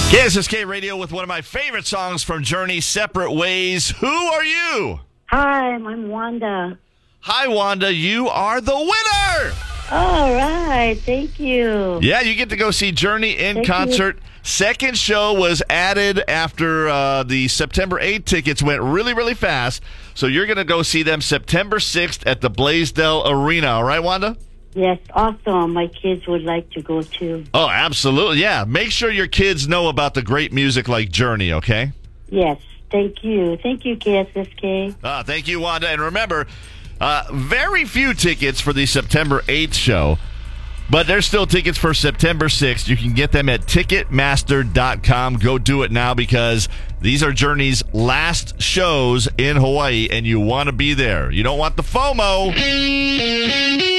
KSSK Radio with one of my favorite songs from Journey, Separate Ways. Who are you? Hi, I'm Wanda. Hi, Wanda. You are the winner! All right, thank you. Yeah, you get to go see Journey in concert. Second show was added after the September 8th tickets went really, really fast. So you're going to go see them September 6th at the Blaisdell Arena. All right, Wanda? Yes, awesome. My kids would like to go too. Oh, absolutely. Yeah. Make sure your kids know about the great music like Journey, okay? Yes, thank you. Thank you, KSSK. Thank you, Wanda. And remember, very few tickets for the September 8th show, but there's still tickets for September 6th. You can get them at Ticketmaster.com. Go do it now because these are Journey's last shows in Hawaii, and you want to be there. You don't want the FOMO.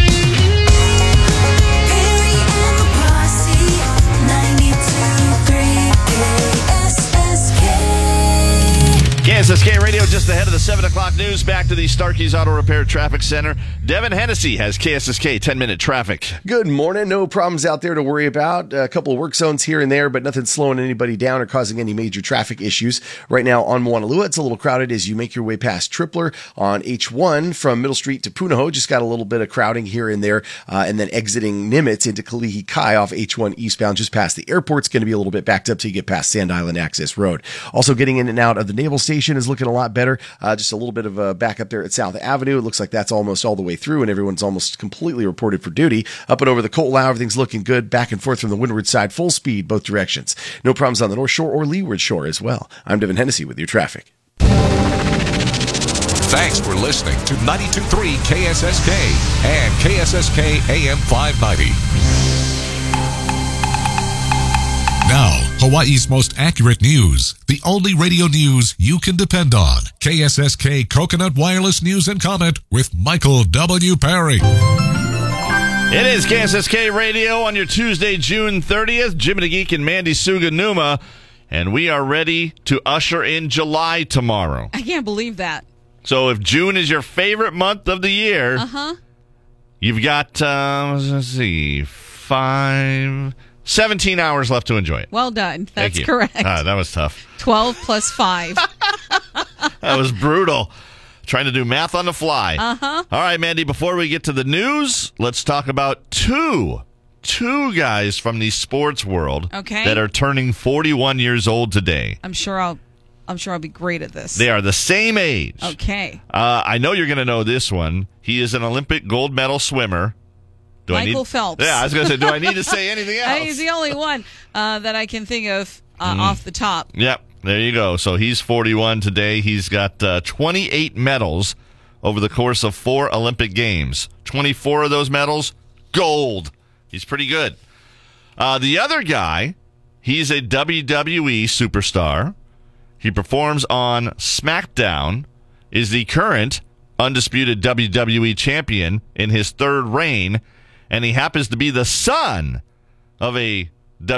KSSK Radio just ahead of the 7 o'clock news. Back to the Starkey's Auto Repair Traffic Center. Devin Hennessy has KSSK 10-minute traffic. Good morning. No problems out there to worry about. A couple of work zones here and there, but nothing slowing anybody down or causing any major traffic issues. Right now on Moanalua, it's a little crowded as you make your way past Tripler on H1 from Middle Street to Punahou. Just got a little bit of crowding here and there, and then exiting Nimitz into Kalihi Kai off H1 eastbound just past the airport's going to be a little bit backed up till you get past Sand Island Access Road. Also getting in and out of the Naval Station is looking a lot better. Just a little bit of a backup there at South Avenue. It looks like that's almost all the way through, and everyone's almost completely reported for duty. Up and over the Coltlau, everything's looking good. Back and forth from the windward side, full speed, both directions. No problems on the North Shore or Leeward Shore as well. I'm Devin Hennessy with your traffic. Thanks for listening to 92.3 KSSK and KSSK AM 590. Now, Hawaii's most accurate news. The only radio news you can depend on. KSSK Coconut Wireless News and Comment with Michael W. Perry. It is KSSK Radio on your Tuesday, June 30th. Jimmy the Geek and Mandy Suganuma. And we are ready to usher in July tomorrow. I can't believe that. So if June is your favorite month of the year, you've got, 17 hours left to enjoy it. Well done. That's correct. That was tough. 12 plus 5. That was brutal. Trying to do math on the fly. All right, Mandy, before we get to the news, let's talk about two guys from the sports world that are turning 41 years old today. I'm sure I'll be great at this. They are the same age. Okay. I know you're going to know this one. He is an Olympic gold medal swimmer. Michael Phelps. Yeah, I was going to say, do I need to say anything else? He's the only one that I can think of off the top. Yep, there you go. So he's 41 today. He's got 28 medals over the course of 4 Olympic Games. 24 of those medals, gold. He's pretty good. The other guy, he's a WWE superstar. He performs on SmackDown, is the current undisputed WWE champion in his 3rd reign, and he happens to be the son of a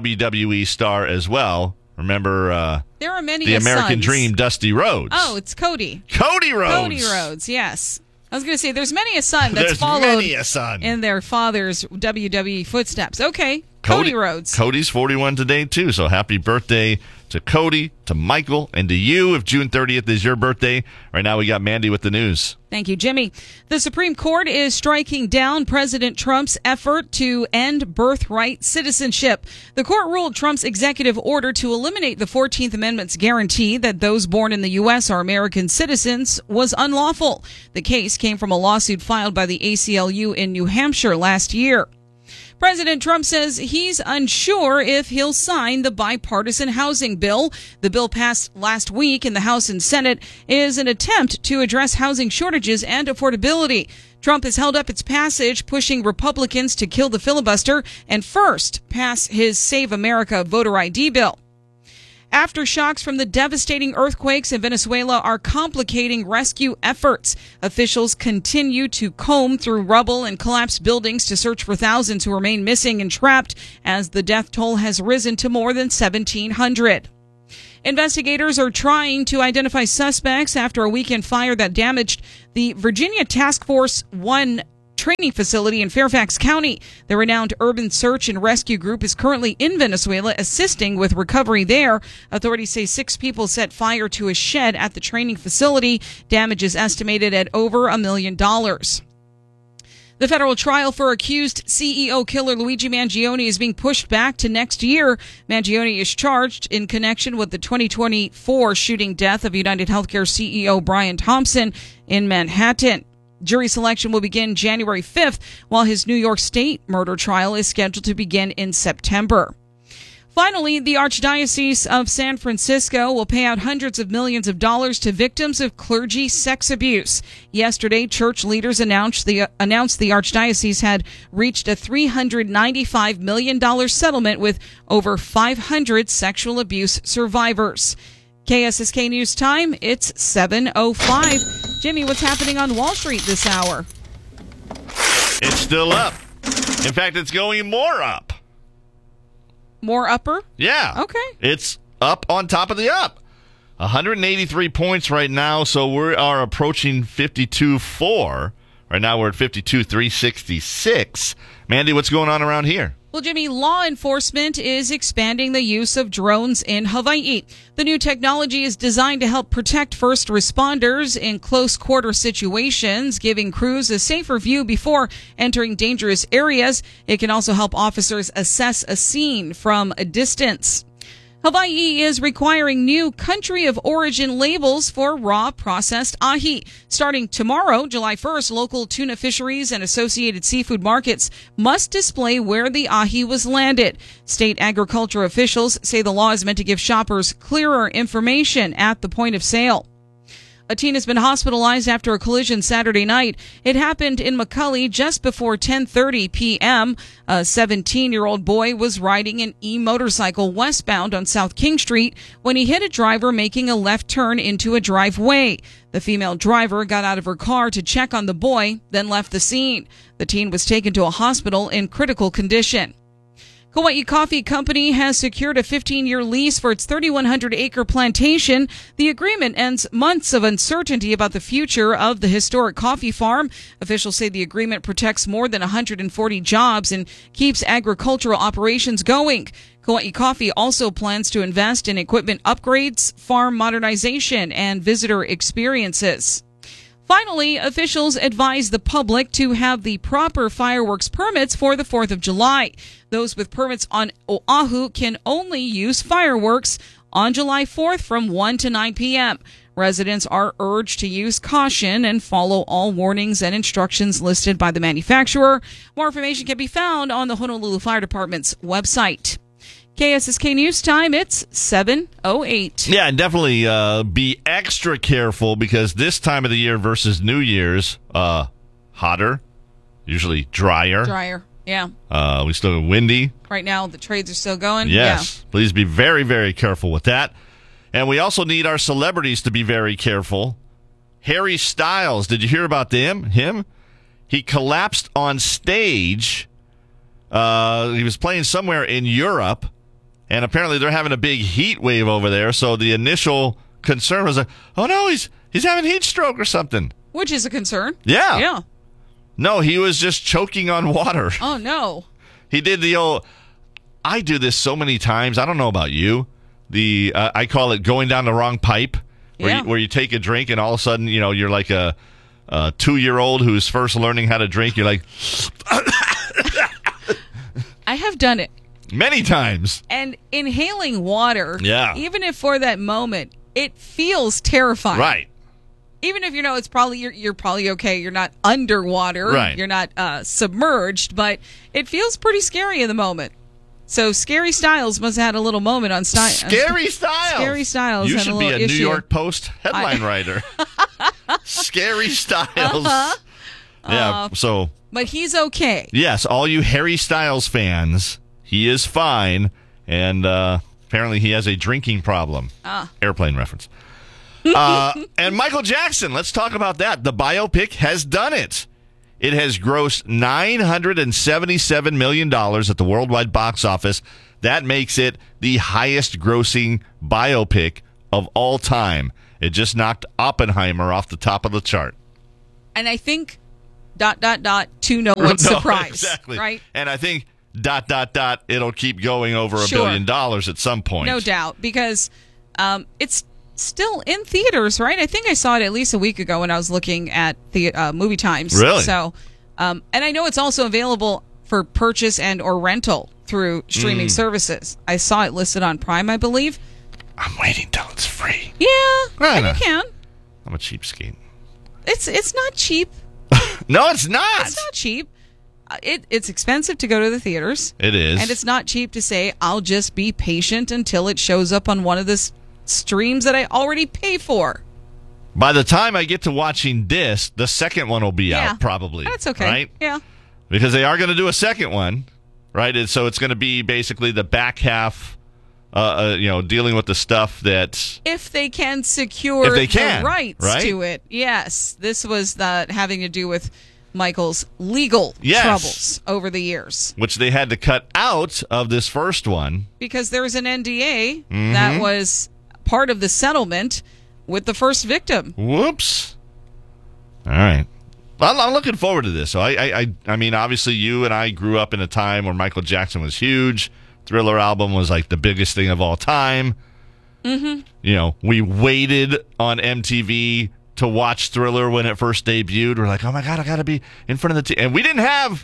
WWE star as well. Remember there are many the American sons. Dream, Dusty Rhodes. Oh, it's Cody. Cody Rhodes. Cody Rhodes, yes. I was going to say, there's many a son that's followed in their father's WWE footsteps. Okay, Cody Rhodes. Cody's 41 today, too, so happy birthday to Cody, to Michael, and to you if June 30th is your birthday. Right now we got Mandy with the news. Thank you, Jimmy. The Supreme Court is striking down President Trump's effort to end birthright citizenship. The court ruled Trump's executive order to eliminate the 14th Amendment's guarantee that those born in the U.S. are American citizens was unlawful. The case came from a lawsuit filed by the ACLU in New Hampshire last year. President Trump says he's unsure if he'll sign the bipartisan housing bill. The bill passed last week in the House and Senate is an attempt to address housing shortages and affordability. Trump has held up its passage, pushing Republicans to kill the filibuster and first pass his Save America voter ID bill. Aftershocks from the devastating earthquakes in Venezuela are complicating rescue efforts. Officials continue to comb through rubble and collapsed buildings to search for thousands who remain missing and trapped as the death toll has risen to more than 1,700. Investigators are trying to identify suspects after a weekend fire that damaged the Virginia Task Force 1 training facility in Fairfax County. The renowned Urban Search and Rescue Group is currently in Venezuela assisting with recovery there. Authorities say 6 people set fire to a shed at the training facility. Damage is estimated at over $1 million. The federal trial for accused CEO killer Luigi Mangione is being pushed back to next year. Mangione is charged in connection with the 2024 shooting death of United Healthcare CEO Brian Thompson in Manhattan. Jury selection will begin January 5th, while his New York State murder trial is scheduled to begin in September. Finally, the Archdiocese of San Francisco will pay out hundreds of millions of dollars to victims of clergy sex abuse. Yesterday, church leaders announced the Archdiocese had reached a $395 million settlement with over 500 sexual abuse survivors. KSSK News Time, it's 7:05. Jimmy, what's happening on Wall Street this hour? It's still up. In fact, it's going more up. More upper? Yeah. Okay. It's up on top of the up. 183 points right now, so we are approaching 52.4. Right now we're at 52.366. Mandy, what's going on around here? Well, Jimmy, law enforcement is expanding the use of drones in Hawaii. The new technology is designed to help protect first responders in close quarter situations, giving crews a safer view before entering dangerous areas. It can also help officers assess a scene from a distance. Hawaii is requiring new country of origin labels for raw processed ahi. Starting tomorrow, July 1st, local tuna fisheries and associated seafood markets must display where the ahi was landed. State agriculture officials say the law is meant to give shoppers clearer information at the point of sale. A teen has been hospitalized after a collision Saturday night. It happened in McCully just before 10:30 p.m. A 17-year-old boy was riding an e-motorcycle westbound on South King Street when he hit a driver making a left turn into a driveway. The female driver got out of her car to check on the boy, then left the scene. The teen was taken to a hospital in critical condition. Kauai Coffee Company has secured a 15-year lease for its 3,100-acre plantation. The agreement ends months of uncertainty about the future of the historic coffee farm. Officials say the agreement protects more than 140 jobs and keeps agricultural operations going. Kauai Coffee also plans to invest in equipment upgrades, farm modernization, and visitor experiences. Finally, officials advise the public to have the proper fireworks permits for the 4th of July. Those with permits on Oahu can only use fireworks on July 4th from 1 to 9 p.m. Residents are urged to use caution and follow all warnings and instructions listed by the manufacturer. More information can be found on the Honolulu Fire Department's website. KSSK News Time, it's 7:08. Yeah, and definitely be extra careful because this time of the year versus New Year's, hotter, usually drier. Drier, yeah. We still have windy. Right now, the trades are still going. Yes. Yeah. Please be very, very careful with that. And we also need our celebrities to be very careful. Harry Styles, did you hear about him? He collapsed on stage. He was playing somewhere in Europe. And apparently they're having a big heat wave over there. So the initial concern was like, oh no, he's having heat stroke or something. Which is a concern. Yeah. Yeah. No, he was just choking on water. Oh no. He did the old, I do this so many times. I don't know about you. I call it going down the wrong pipe. Where you take a drink and all of a sudden, you're like a 2-year-old who's first learning how to drink. You're like, I have done it. Many times. And inhaling water, even if for that moment, it feels terrifying. Right. Even if it's probably you're probably okay. You're not underwater. Right. You're not submerged, but it feels pretty scary in the moment. So Scary Styles must have had a little moment on Scary Styles. Scary Styles. You should be a New York Post headline writer. Scary Styles. Yeah. So. But he's okay. Yes, all you Harry Styles fans. He is fine, and apparently he has a drinking problem. Airplane reference. And Michael Jackson, let's talk about that. The biopic has done it. It has grossed $977 million at the worldwide box office. That makes it the highest-grossing biopic of all time. It just knocked Oppenheimer off the top of the chart. And I think to no one's surprise. Exactly. Right? And I think ... it'll keep going over $1 Sure. billion at some point. No doubt, because it's still in theaters, right? I think I saw it at least a week ago when I was looking at the Movie Times. Really? So, and I know it's also available for purchase and or rental through streaming services. I saw it listed on Prime, I believe. I'm waiting till it's free. Yeah, I and know. you can. I'm a cheapskate. It's not cheap. No, it's not. It's not cheap. It's expensive to go to the theaters. It is. And it's not cheap to say, I'll just be patient until it shows up on one of the streams that I already pay for. By the time I get to watching this, the second one will be Yeah. out probably. That's okay. Right? Yeah. Because they are going to do a second one, right? And so it's going to be basically the back half, dealing with the stuff that... If they can secure If they can, the rights right? to it. Yes. This was having to do with Michael's legal Yes. troubles over the years. Which they had to cut out of this first one. Because there was an NDA Mm-hmm. that was part of the settlement with the first victim. Whoops. All right. Well, I'm looking forward to this. So I mean, obviously you and I grew up in a time where Michael Jackson was huge. Thriller album was like the biggest thing of all time. Mm-hmm. You know, we waited on MTV to watch Thriller when it first debuted. We're like, oh my God, I got to be in front of the TV. And we didn't have,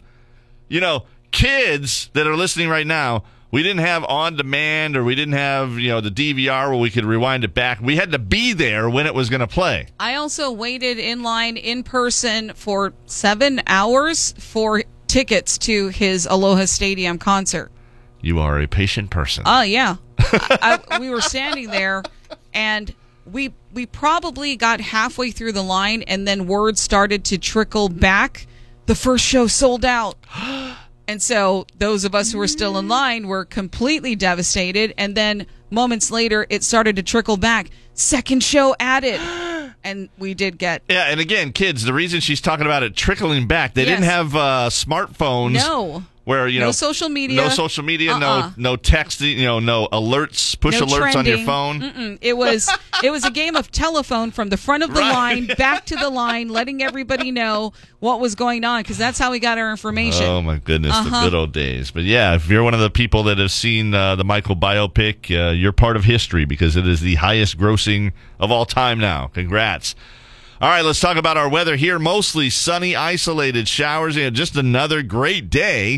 kids that are listening right now. We didn't have on demand, or we didn't have, the DVR where we could rewind it back. We had to be there when it was going to play. I also waited in line in person for 7 hours for tickets to his Aloha Stadium concert. You are a patient person. Oh, yeah. We were standing there, and we probably got halfway through the line, and then word started to trickle back. The first show sold out. And so those of us who were still in line were completely devastated. And then moments later, it started to trickle back. Second show added. And we did get... Yeah, and again, kids, the reason she's talking about it trickling back, they Yes. didn't have smartphones. No. Where, No social media. No social media, no texting, no alerts, push No alerts on your trending. phone. Mm-mm. It was a game of telephone from the front of the Right. line back to the line, letting everybody know what was going on, because that's how we got our information. Oh, my goodness, the good old days. But yeah, if you're one of the people that have seen the Michael biopic, you're part of history because it is the highest grossing of all time now. Congrats. All right, let's talk about our weather here. Mostly sunny, isolated showers, and just another great day.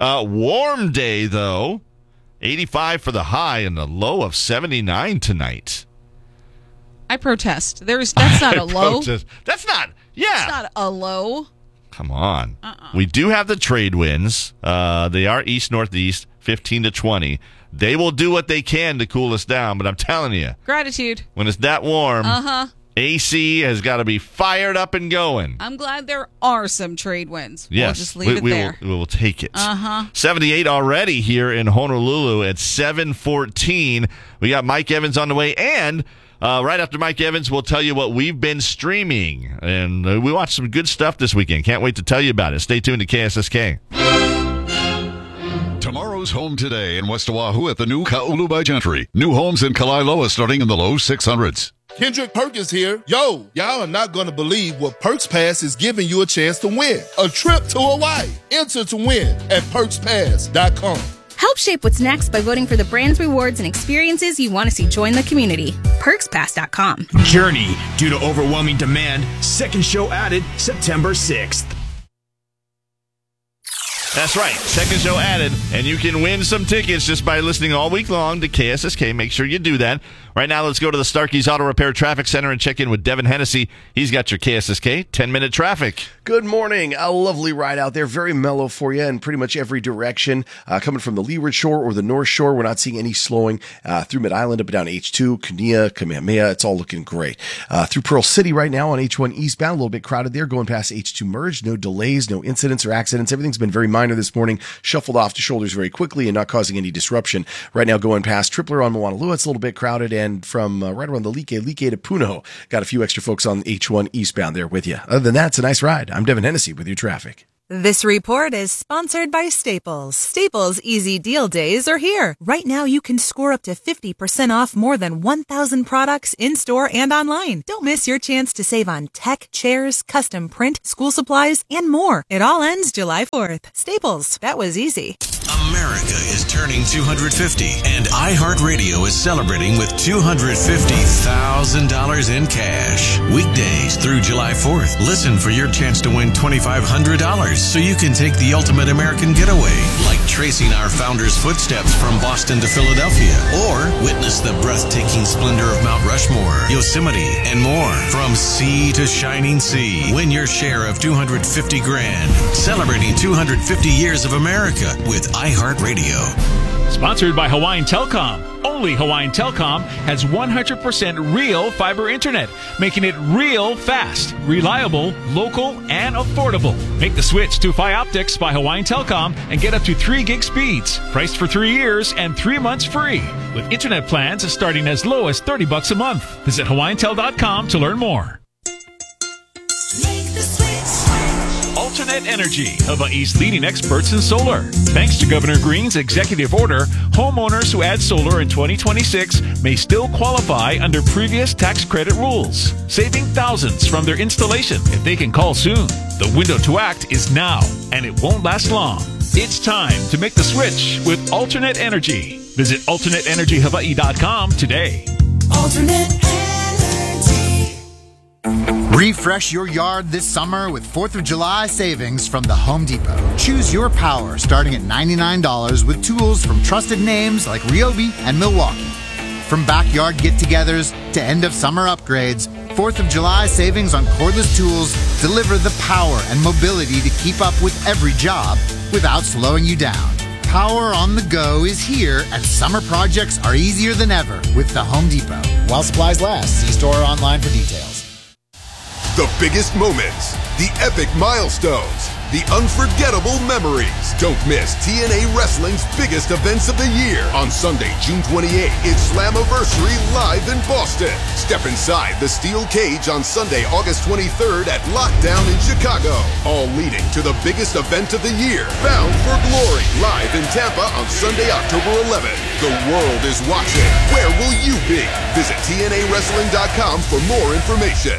Warm day, though. 85 for the high and a low of 79 tonight. I protest. That's not a low. That's not, yeah. It's not a low. Come on. We do have the trade winds. They are east-northeast, 15 to 20. They will do what they can to cool us down, but I'm telling you, Gratitude. when it's that warm, AC has got to be fired up and going. I'm glad there are some trade winds. Yes, We'll just leave it there. We will take it. 78 already here in Honolulu at 7:14. We got Mike Evans on the way, and right after Mike Evans, we'll tell you what we've been streaming. And we watched some good stuff this weekend. Can't wait to tell you about it. Stay tuned to KSSK. Tomorrow's home today in West Oahu at the new Ka'ulu by Gentry. New homes in Kalaeloa starting in the low 600s. Kendrick Perkins here. Yo, y'all are not going to believe what Perks Pass is giving you a chance to win. A trip to Hawaii. Enter to win at perkspass.com. Help shape what's next by voting for the brands, rewards, and experiences you want to see join the community. PerksPass.com. Journey. Due to overwhelming demand, second show added September 6th. That's right. Second show added, and you can win some tickets just by listening all week long to KSSK. Make sure you do that. Right now, let's go to the Starkey's Auto Repair Traffic Center and check in with Devin Hennessy. He's got your KSSK 10-minute traffic. Good morning. A lovely ride out there. Very mellow for you in pretty much every direction. Coming from the Leeward Shore or the North Shore, we're not seeing any slowing through Mid-Island up and down H2, Kania, Kamehameha. It's all looking great. Through Pearl City right now on H1 eastbound, a little bit crowded there. Going past H2 merge. No delays, no incidents or accidents. Everything's been very minor this morning. Shuffled off to shoulders very quickly and not causing any disruption. Right now going past Tripler on Moanalua. It's a little bit crowded. And from right around the Like to Punahou, got a few extra folks on H1 eastbound there with you. Other than that, it's a nice ride. I'm Devin Hennessy with your traffic. This report is sponsored by Staples. Staples Easy Deal Days are here. Right now, you can score up to 50% off more than 1,000 products in-store and online. Don't miss your chance to save on tech, chairs, custom print, school supplies, and more. It all ends July 4th. Staples. That was easy. America is turning 250, and iHeartRadio is celebrating with $250,000 in cash. Weekdays through July 4th. Listen for your chance to win $2,500 so you can take the ultimate American getaway, like tracing our founder's footsteps from Boston to Philadelphia, or witness the breathtaking splendor of Mount Rushmore, Yosemite, and more. From sea to shining sea, win your share of $250 grand. Celebrating 250 years of America with iHeartRadio. Sponsored by Hawaiian Telcom. Only Hawaiian Telcom has 100% real fiber internet, making it real fast, reliable, local, and affordable. Make the switch to Fioptics by Hawaiian Telcom and get up to 3 gig speeds. Priced for 3 years and 3 months free. With internet plans starting as low as $30 a month. Visit HawaiianTel.com to learn more. Alternate Energy, Hawaii's leading experts in solar. Thanks to Governor Green's executive order, homeowners who add solar in 2026 may still qualify under previous tax credit rules, saving thousands from their installation if they can call soon. The window to act is now, and it won't last long. It's time to make the switch with Alternate Energy. Visit AlternateEnergyHawaii.com today. Alternate Energy. Refresh your yard this summer with 4th of July savings from the Home Depot. Choose your power starting at $99 with tools from trusted names like Ryobi and Milwaukee. From backyard get-togethers to end-of-summer upgrades, 4th of July savings on cordless tools deliver the power and mobility to keep up with every job without slowing you down. Power on the go is here, and summer projects are easier than ever with the Home Depot. While supplies last, see store or online for details. The biggest moments, the epic milestones, the unforgettable memories. Don't miss TNA Wrestling's biggest events of the year. On Sunday, June 28th, it's Slammiversary live in Boston. Step inside the steel cage on Sunday, August 23rd at Lockdown in Chicago. All leading to the biggest event of the year, Bound for Glory, live in Tampa on Sunday, October 11th. The world is watching. Where will you be? Visit TNAWrestling.com for more information.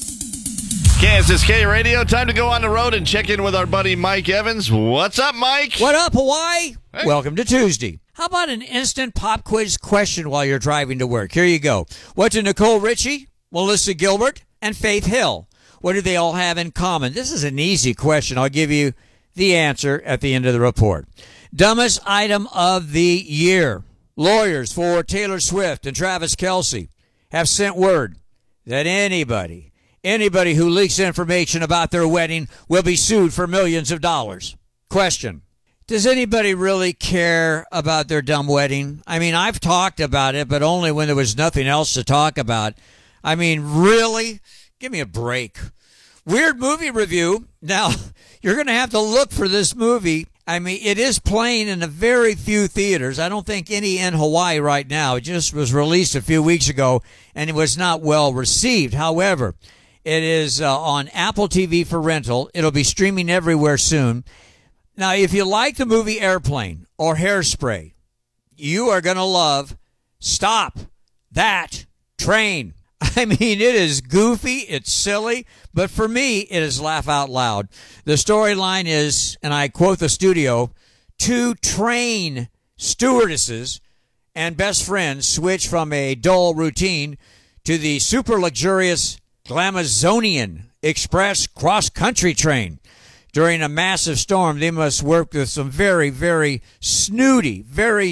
KSSK Radio, time to go on the road and check in with our buddy Mike Evans. What's up, Mike? What up, Hawaii? Hey. Welcome to Tuesday. How about an instant pop quiz question while you're driving to work? Here you go. What do Nicole Richie, Melissa Gilbert, and Faith Hill, what do they all have in common? This is an easy question. I'll give you the answer at the end of the report. Dumbest item of the year. Lawyers for Taylor Swift and Travis Kelce have sent word that anybody who leaks information about their wedding will be sued for millions of dollars. Question. Does anybody really care about their dumb wedding? I mean, I've talked about it, but only when there was nothing else to talk about. I mean, really? Give me a break. Weird movie review. Now, you're going to have to look for this movie. I mean, it is playing in a very few theaters. I don't think any in Hawaii right now. It just was released a few weeks ago, and it was not well received. However, it is on Apple TV for rental. It'll be streaming everywhere soon. Now, if you like the movie Airplane or Hairspray, you are going to love Stop That Train. I mean, it is goofy, it's silly, but for me, it is laugh out loud. The storyline is, and I quote the studio, 2 train stewardesses and best friends switch from a dull routine to the super luxurious Glamazonian Express cross-country train. During a massive storm, they must work with some very, very snooty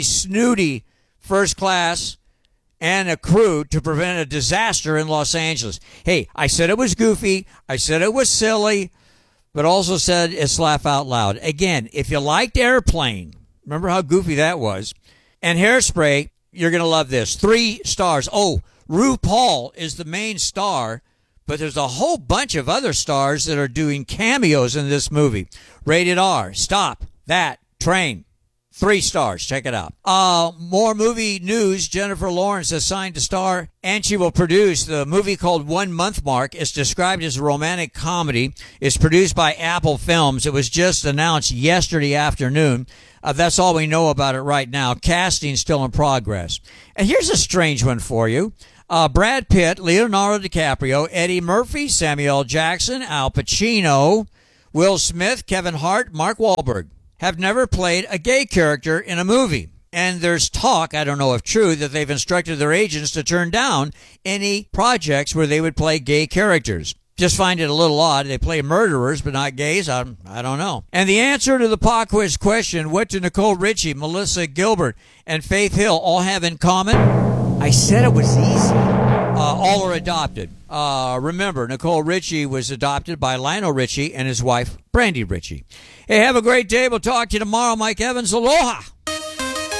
first class and a crew to prevent a disaster in Los Angeles. Hey, I said it was goofy. I said it was silly, but also said it's laugh out loud. Again, if you liked Airplane, remember how goofy that was, and Hairspray, you're going to love this. 3 stars. Oh, RuPaul is the main star, but there's a whole bunch of other stars that are doing cameos in this movie. Rated R. Stop That Train. 3 stars. Check it out. More movie news. Jennifer Lawrence is signed to star, and she will produce the movie called 1 Month Mark. It's described as a romantic comedy. It's produced by Apple Films. It was just announced yesterday afternoon. That's all we know about it right now. Casting's still in progress. And here's a strange one for you. Brad Pitt, Leonardo DiCaprio, Eddie Murphy, Samuel Jackson, Al Pacino, Will Smith, Kevin Hart, Mark Wahlberg have never played a gay character in a movie. And there's talk, I don't know if true, that they've instructed their agents to turn down any projects where they would play gay characters. Just find it a little odd. They play murderers, but not gays. I don't know. And the answer to the pop quiz question, what do Nicole Richie, Melissa Gilbert, and Faith Hill all have in common? I said it was easy. All are adopted. Remember, Nicole Richie was adopted by Lionel Richie and his wife, Brandy Richie. Hey, have a great day. We'll talk to you tomorrow. Mike Evans, aloha.